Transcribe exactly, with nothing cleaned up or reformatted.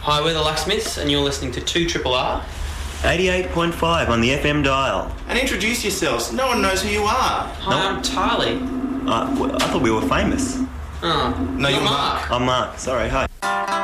Hi, we're the Locksmiths, and you're listening to two R R R. eighty-eight point five on the F M dial. And introduce yourselves. No one knows who you are. Hi, No. I'm Tarly. Uh, w- I thought we were famous. Oh, No, you're Mark. I'm Mark. Sorry, hi.